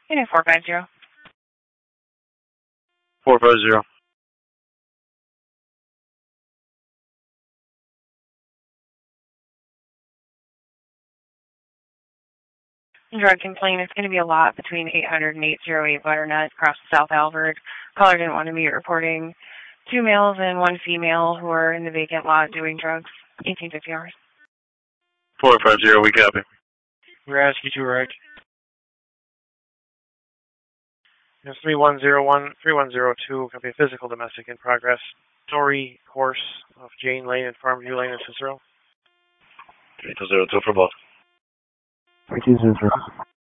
Unit 450. 450. Drug complaint. It's going to be a lot between 800 and 808 Butternut across South Albert. Caller didn't want to be reporting 2 males and 1 female who are in the vacant lot doing drugs. 1850 hours. 450, we copy. We're asking you to right. 3101, 3102, copy physical domestic in progress. Story course of Jane Lane and Farmview Lane in Cicero. 3202 for both. 3202.